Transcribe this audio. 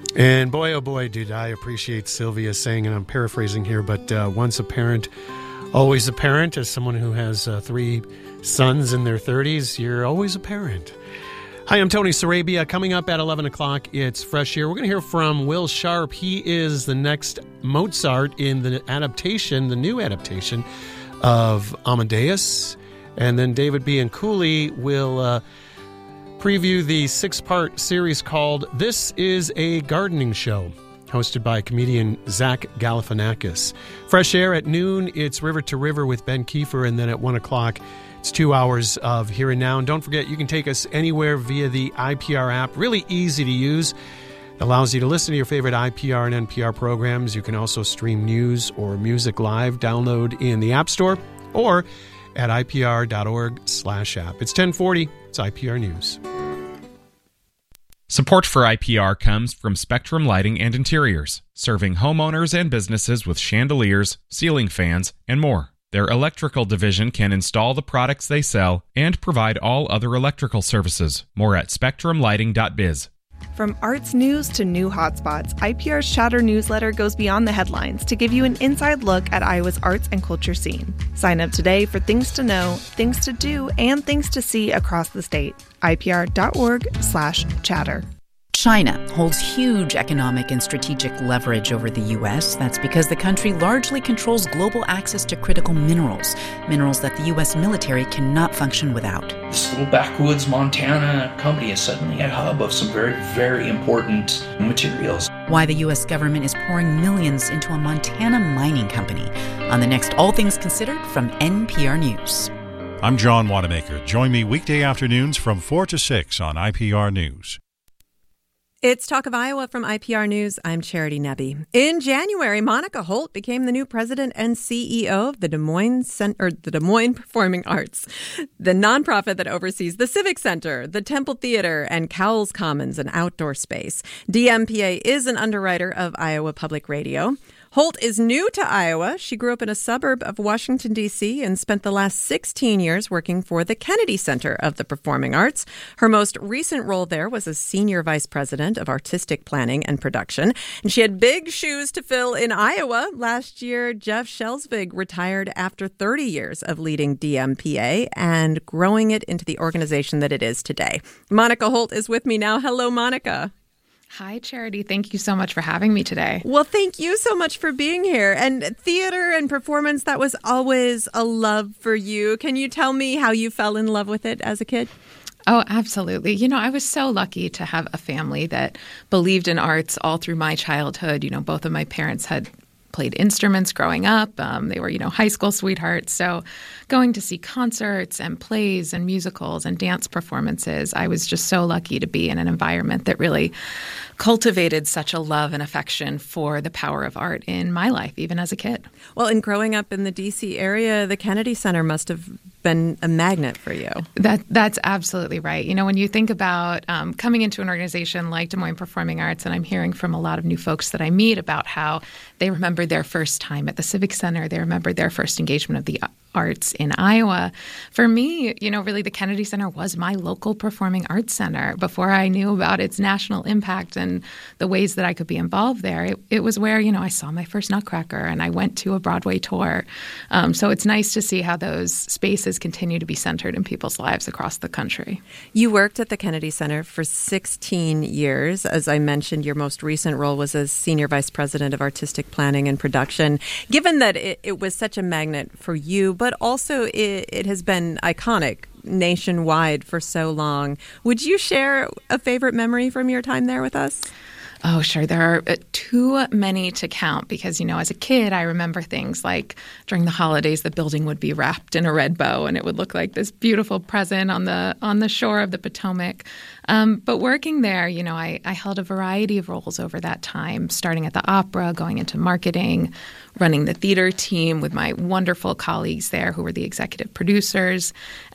And boy, oh boy, did I appreciate Sylvia saying, and I'm paraphrasing here, but once a parent, always a parent. As someone who has 3 sons in their 30s, you're always a parent. Hi, I'm Tony Sarabia. Coming up at 11 o'clock, it's Fresh Air. We're going to hear from Will Sharp. He is the next Mozart in the new adaptation of Amadeus. And then David B. and Cooley will preview the 6-part series called This is a Gardening Show, hosted by comedian Zach Galifianakis. Fresh Air at noon, it's River to River with Ben Kiefer, and then at 1 o'clock, it's 2 hours of Here and Now. And don't forget, you can take us anywhere via the IPR app. Really easy to use. It allows you to listen to your favorite IPR and NPR programs. You can also stream news or music live. Download in the App Store or at ipr.org/app. It's 1040. It's IPR News. Support for IPR comes from Spectrum Lighting and Interiors, serving homeowners and businesses with chandeliers, ceiling fans, and more. Their electrical division can install the products they sell and provide all other electrical services. More at spectrumlighting.biz. From arts news to new hotspots, IPR's Chatter newsletter goes beyond the headlines to give you an inside look at Iowa's arts and culture scene. Sign up today for things to know, things to do, and things to see across the state. IPR.org/chatter. China holds huge economic and strategic leverage over the U.S. That's because the country largely controls global access to critical minerals that the U.S. military cannot function without. This little backwoods Montana company is suddenly a hub of some very, very important materials. Why the U.S. government is pouring millions into a Montana mining company on the next All Things Considered from NPR News. I'm John Wanamaker. Join me weekday afternoons from 4 to 6 on IPR News. It's Talk of Iowa from IPR News. I'm Charity Nebbe. In January, Monica Holt became the new president and CEO of the Des Moines Performing Arts, the nonprofit that oversees the Civic Center, the Temple Theater, and Cowles Commons, an outdoor space. DMPA is an underwriter of Iowa Public Radio. Holt is new to Iowa. She grew up in a suburb of Washington, D.C., and spent the last 16 years working for the Kennedy Center of the Performing Arts. Her most recent role there was as Senior Vice President of Artistic Planning and Production. And she had big shoes to fill in Iowa. Last year, Jeff Shelsvig retired after 30 years of leading DMPA and growing it into the organization that it is today. Monica Holt is with me now. Hello, Monica. Hi, Charity. Thank you so much for having me today. Well, thank you so much for being here. And theater and performance, that was always a love for you. Can you tell me how you fell in love with it as a kid? Oh, absolutely. You know, I was so lucky to have a family that believed in arts all through my childhood. You know, both of my parents had played instruments growing up. They were, high school sweethearts. So going to see concerts and plays and musicals and dance performances, I was just so lucky to be in an environment that really cultivated such a love and affection for the power of art in my life, even as a kid. Well, in growing up in the D.C. area, the Kennedy Center must have been a magnet for you. That's absolutely right. You know, when you think about coming into an organization like Des Moines Performing Arts, and I'm hearing from a lot of new folks that I meet about how they remember their first time at the Civic Center, they remember their first engagement of the arts in Iowa. For me, really the Kennedy Center was my local performing arts center. Before I knew about its national impact and the ways that I could be involved there, it was where, I saw my first Nutcracker and I went to a Broadway tour. So it's nice to see how those spaces continue to be centered in people's lives across the country. You worked at the Kennedy Center for 16 years. As I mentioned, your most recent role was as Senior Vice President of Artistic Planning and Production. Given that it was such a magnet for you, but also it has been iconic nationwide for so long, would you share a favorite memory from your time there with us? Oh, sure. There are too many to count because, as a kid, I remember things like during the holidays, the building would be wrapped in a red bow and it would look like this beautiful present on the shore of the Potomac. But working there, I held a variety of roles over that time, starting at the opera, going into marketing, running the theater team with my wonderful colleagues there who were the executive producers.